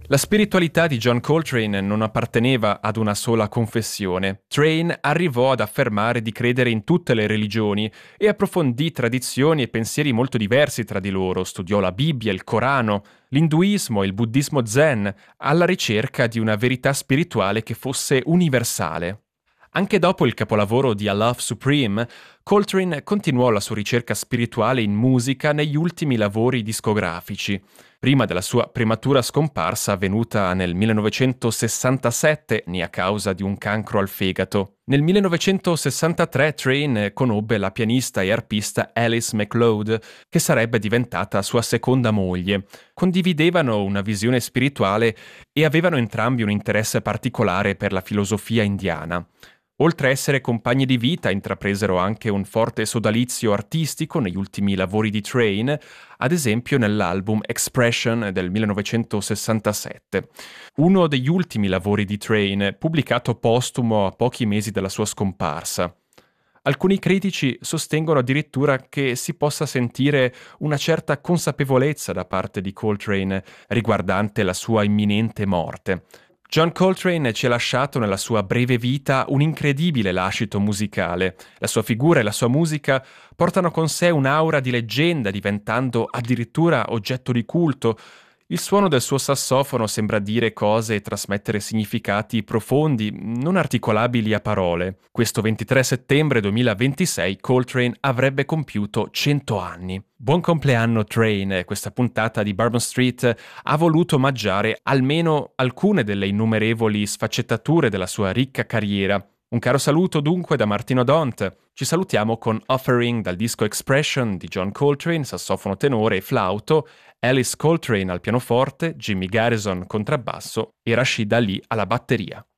La spiritualità di John Coltrane non apparteneva ad una sola confessione. Train arrivò ad affermare di credere in tutte le religioni e approfondì tradizioni e pensieri molto diversi tra di loro, studiò la Bibbia, il Corano, l'induismo e il buddismo zen, alla ricerca di una verità spirituale che fosse universale. Anche dopo il capolavoro di A Love Supreme, Coltrane continuò la sua ricerca spirituale in musica negli ultimi lavori discografici, prima della sua prematura scomparsa avvenuta nel 1967 a causa di un cancro al fegato. Nel 1963 Train conobbe la pianista e arpista Alice MacLeod, che sarebbe diventata sua seconda moglie. Condividevano una visione spirituale e avevano entrambi un interesse particolare per la filosofia indiana. Oltre a essere compagni di vita, intrapresero anche un forte sodalizio artistico negli ultimi lavori di Train, ad esempio nell'album Expression del 1967. Uno degli ultimi lavori di Train, pubblicato postumo a pochi mesi dalla sua scomparsa. Alcuni critici sostengono addirittura che si possa sentire una certa consapevolezza da parte di Coltrane riguardante la sua imminente morte. John Coltrane ci ha lasciato nella sua breve vita un incredibile lascito musicale. La sua figura e la sua musica portano con sé un'aura di leggenda, diventando addirittura oggetto di culto. Il suono del suo sassofono sembra dire cose e trasmettere significati profondi, non articolabili a parole. Questo 23 settembre 2026 Coltrane avrebbe compiuto 100 anni. Buon compleanno Train, questa puntata di Bourbon Street ha voluto omaggiare almeno alcune delle innumerevoli sfaccettature della sua ricca carriera. Un caro saluto dunque da Martino Dont. Ci salutiamo con Offering dal disco Expression di John Coltrane, sassofono tenore e flauto, Alice Coltrane al pianoforte, Jimmy Garrison contrabbasso e Rashid Ali alla batteria.